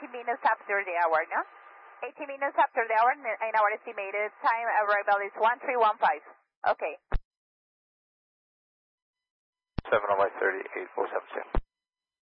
18 minutes after the hour, no? 18 minutes after the hour, and our estimated time arrival is 1315. Okay. 7 on my 38, 472.